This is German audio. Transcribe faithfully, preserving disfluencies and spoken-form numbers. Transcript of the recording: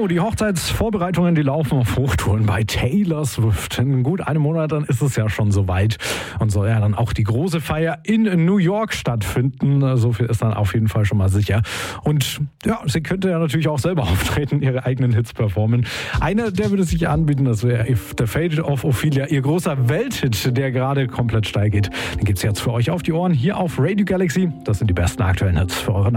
So, die Hochzeitsvorbereitungen, die laufen auf Hochtouren bei Taylor Swift. In gut einem Monat dann ist es ja schon soweit und soll ja dann auch die große Feier in New York stattfinden. So viel ist dann auf jeden Fall schon mal sicher. Und ja, sie könnte ja natürlich auch selber auftreten, ihre eigenen Hits performen. Einer, der würde sich anbieten, das wäre If the Fate of Ophelia, ihr großer Welthit, der gerade komplett steil geht. Den gibt's jetzt für euch auf die Ohren hier auf Radio Galaxy. Das sind die besten aktuellen Hits für eure